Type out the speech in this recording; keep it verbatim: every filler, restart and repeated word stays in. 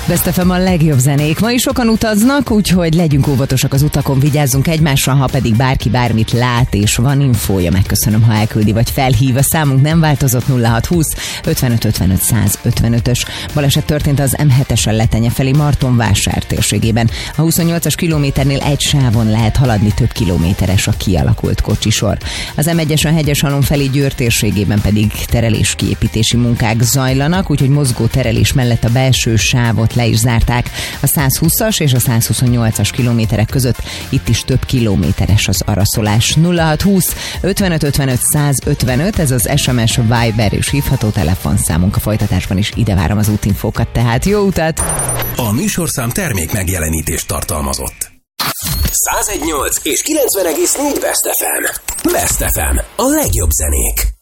Best ef em a legjobb zenék. Ma is sokan utaznak, úgyhogy legyünk óvatosak az utakon, vigyázzunk egymásra, ha pedig bárki bármit lát és van infója, megköszönöm, ha elküldi vagy felhív. A számunk nem változott, nulla hat húsz ötvenöt ötvenöt száz ötvenötös. Baleset történt az em hetesen Letenye felé Martonvásár térségében. A huszonnyolcas kilométernél egy sávon lehet haladni, több kilométeres a kialakult kocsisor. Az em egyes a Hegyesalom felé Győr térségében pedig terelés-kiépítési munkák zajlanak, úgyhogy mozgó terelés mellett a belső sávot le is zárták. A százhúszas és a százhuszonnyolcas kilométerek között itt is több kilométeres az araszolás. nulla hat húsz ötvenöt ötvenöt száz ötvenöt, ez az es em es, Viber és hívható telefonszámunk. A folytatásban is ide várom az útinfókat, tehát jó utat! A műsorszám termék megjelenítést tartalmazott. száz egy egész nyolc és kilencven egész négy Best ef em. Best ef em, a legjobb zenék.